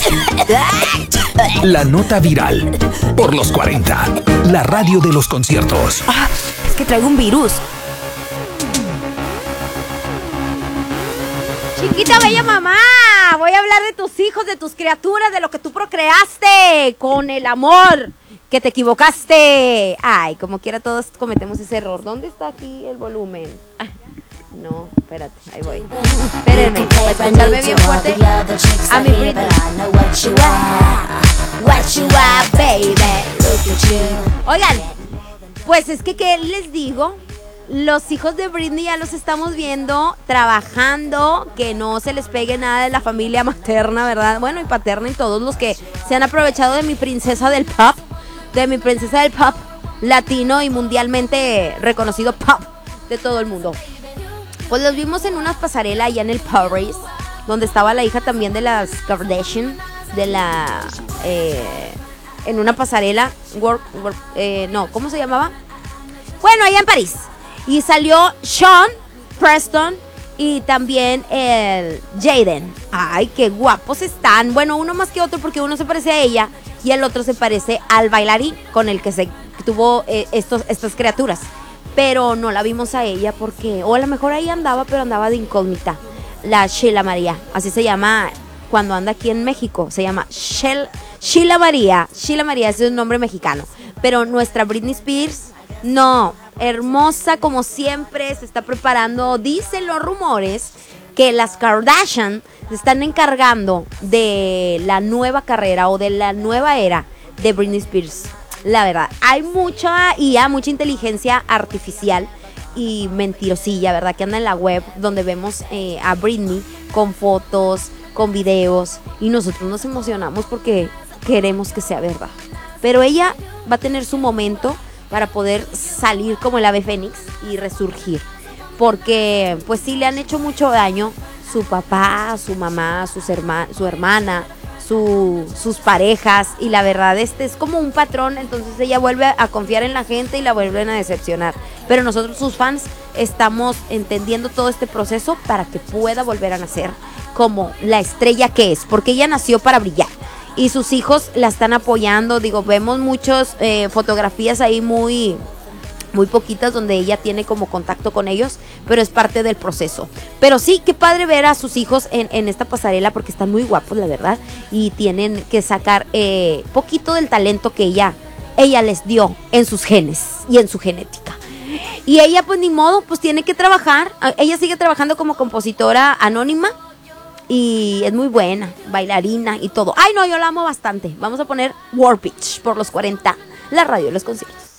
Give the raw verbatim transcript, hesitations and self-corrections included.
La nota viral por los cuarenta. La radio de los conciertos. Ah, es que traigo un virus. Chiquita bella mamá, voy a hablar de tus hijos, de tus criaturas, de lo que tú procreaste con el amor, que te equivocaste. Ay, como quiera todos cometemos ese error. ¿Dónde está aquí el volumen? Ah, no, espérate, ahí voy. Espérenme, para escucharme bien fuerte a mi Britney. Oigan, pues es que, ¿qué les digo? Los hijos de Britney ya los estamos viendo trabajando, que no se les pegue nada de la familia materna, ¿verdad? Bueno, y paterna, y todos los que se han aprovechado de mi princesa del pop, de mi princesa del pop latino y mundialmente reconocido pop de todo el mundo. Pues los vimos en una pasarela allá en el Paris, donde estaba la hija también de las Kardashian, de la... Eh, en una pasarela, work, work, eh, no, ¿cómo se llamaba? Bueno, allá en París. Y salió Sean Preston y también el Jaden. Ay, qué guapos están. Bueno, uno más que otro porque uno se parece a ella y el otro se parece al bailarín con el que se tuvo eh, estos, estas criaturas. Pero no la vimos a ella porque, o a lo mejor ahí andaba, pero andaba de incógnita. La Sheila María, así se llama cuando anda aquí en México. Se llama Shel, Sheila María. Sheila María es un nombre mexicano. Pero nuestra Britney Spears, no, hermosa como siempre, se está preparando. Dicen los rumores que las Kardashian se están encargando de la nueva carrera o de la nueva era de Britney Spears. La verdad, hay mucha I A, mucha inteligencia artificial y mentirosilla, ¿verdad? Que anda en la web donde vemos eh, a Britney con fotos, con videos, y nosotros nos emocionamos porque queremos que sea verdad. Pero ella va a tener su momento para poder salir como el ave fénix y resurgir. Porque pues sí le han hecho mucho daño su papá, su mamá, sus herma- su hermana, su, sus parejas. Y la verdad este es como un patrón. Entonces ella vuelve a confiar en la gente y la vuelven a decepcionar. Pero nosotros, sus fans, estamos entendiendo todo este proceso para que pueda volver a nacer como la estrella que es. Porque ella nació para brillar. Y sus hijos la están apoyando. Digo, vemos muchas eh, fotografías ahí muy, muy poquitas donde ella tiene como contacto con ellos, pero es parte del proceso. Pero sí, qué padre ver a sus hijos en, en esta pasarela porque están muy guapos, la verdad. Y tienen que sacar eh, poquito del talento que ella, ella les dio en sus genes y en su genética. Y ella pues ni modo, pues tiene que trabajar. Ella sigue trabajando como compositora anónima. Y es muy buena, bailarina y todo. Ay, no, yo la amo bastante. Vamos a poner War Pitch por los cuarenta, la radio de los conciertos.